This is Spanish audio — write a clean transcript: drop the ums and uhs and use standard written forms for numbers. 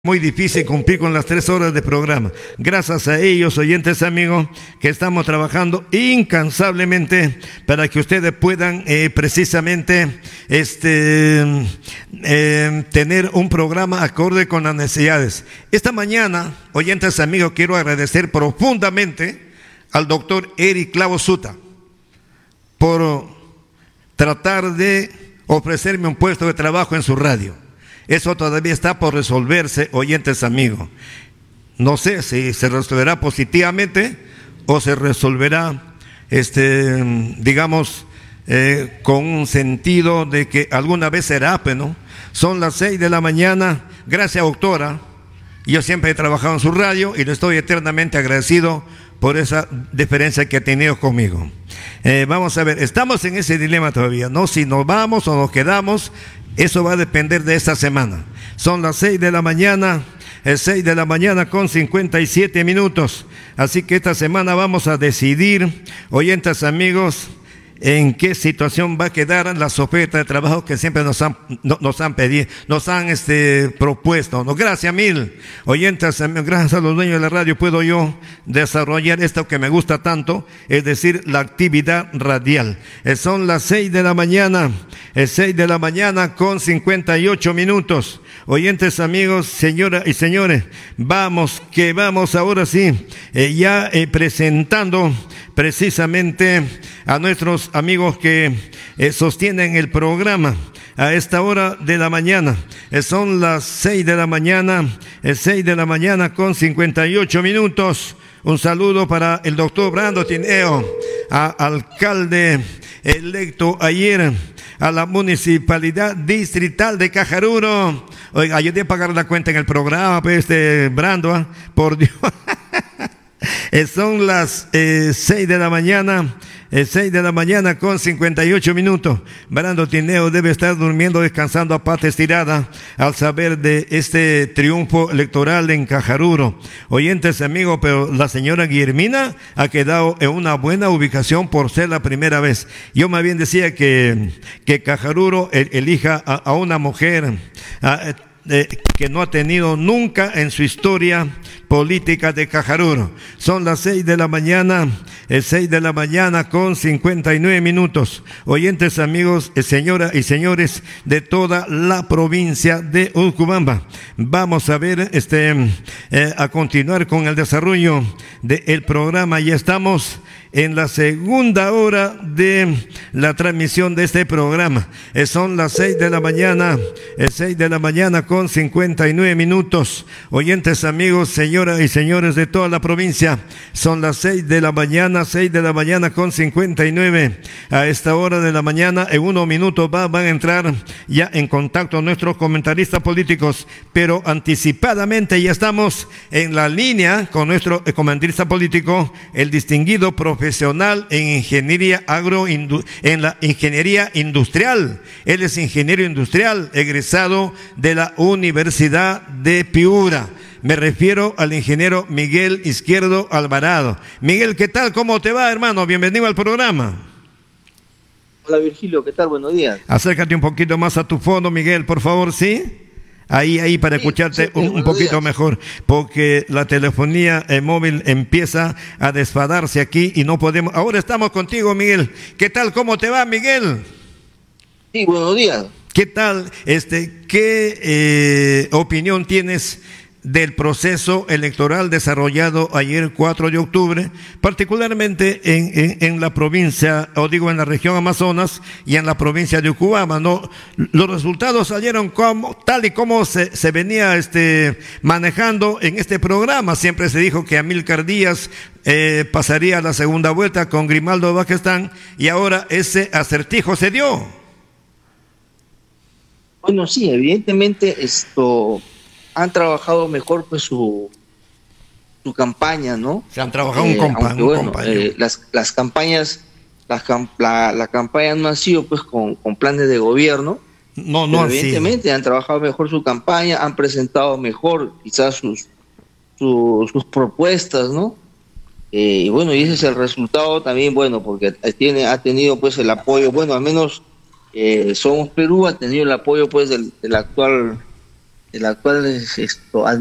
Muy difícil cumplir con las 3 horas de programa. Gracias a ellos, oyentes amigos, que estamos trabajando incansablemente para que ustedes puedan precisamente tener un programa acorde con las necesidades. Esta mañana, oyentes amigos, quiero agradecer profundamente al doctor Eric Clavo Suta por tratar de ofrecerme un puesto de trabajo en su radio. Eso todavía está por resolverse, oyentes amigos. No sé si se resolverá positivamente o se resolverá, con un sentido de que alguna vez será, ¿no? Son las 6 de la mañana. Gracias, doctora. Yo siempre he trabajado en su radio y le estoy eternamente agradecido por esa deferencia que ha tenido conmigo. Vamos a ver, estamos en ese dilema todavía, ¿no? Si nos vamos o nos quedamos. Eso va a depender de esta semana. Son las 6 de la mañana, 6 de la mañana con 57 minutos. Así que esta semana vamos a decidir, oyentes amigos, en qué situación va a quedar las ofertas de trabajo que siempre nos han pedido, nos han propuesto. No, gracias mil, oyentes, gracias a los dueños de la radio puedo yo desarrollar esto que me gusta tanto, es decir, la actividad radial. Son las 6 de la mañana, 6 de la mañana con 58 minutos. Oyentes amigos, señoras y señores, vamos ahora sí, presentando precisamente a nuestros amigos que sostienen el programa a esta hora de la mañana. Son las 6 de la mañana, 6 de la mañana con 58 minutos. Un saludo para el doctor Brando Tineo, alcalde electo ayer a la municipalidad distrital de Cajaruro. Oiga, ayudé a pagar la cuenta en el programa, pues, Brando, por Dios. Son las 6 de la mañana, 6 de la mañana con 58 minutos. Brando Tineo debe estar durmiendo, descansando a pata estirada al saber de este triunfo electoral en Cajaruro. Oyentes amigos, pero la señora Guillermina ha quedado en una buena ubicación por ser la primera vez. Yo más bien decía que Cajaruro elija a una mujer que no ha tenido nunca en su historia política de Cajaruro. Son las 6 de la mañana, 6 de la mañana con 59 minutos. Oyentes amigos, señoras y señores de toda la provincia de Urubamba. Vamos a ver, a continuar con el desarrollo del programa. Ya estamos en la segunda hora de la transmisión de este programa. Son las 6 de la mañana, 6 de la mañana con 59 minutos. Oyentes amigos, señoras y señores de toda la provincia, son las 6 de la mañana, 6 de la mañana con 59. A esta hora de la mañana, en unos minutos van a entrar ya en contacto nuestros comentaristas políticos, pero anticipadamente ya estamos en la línea con nuestro comentarista político, el distinguido profesional en ingeniería en la ingeniería industrial. Él es ingeniero industrial, egresado de la Universidad de Piura. Me refiero al ingeniero Miguel Izquierdo Alvarado. Miguel, ¿qué tal? ¿Cómo te va, hermano? Bienvenido al programa. Hola, Virgilio, ¿qué tal? Buenos días. Acércate un poquito más a tu fondo, Miguel, por favor, ¿sí? Ahí para escucharte un poquito mejor, porque la telefonía móvil empieza a desfadarse aquí y no podemos. Ahora estamos contigo, Miguel. ¿Qué tal? ¿Cómo te va, Miguel? Sí, buenos días. ¿Qué tal? ¿Qué opinión tienes del proceso electoral desarrollado ayer 4 de octubre, particularmente en la provincia, en la región Amazonas y en la provincia de Urubamba, ¿no? Los resultados salieron tal y como se venía manejando en este programa. Siempre se dijo que Amílcar Díaz pasaría a la segunda vuelta con Grimaldo Bajestán, y ahora ese acertijo se dio. Bueno, sí, evidentemente han trabajado mejor pues su campaña, ¿no? Se han trabajado un campaña. Las campañas, la campaña no ha sido pues con planes de gobierno. No evidentemente han trabajado mejor su campaña, han presentado mejor quizás sus propuestas, ¿no? Y bueno, y ese es el resultado también, bueno, porque ha tenido pues el apoyo, bueno, al menos Somos Perú ha tenido el apoyo pues del actual el actual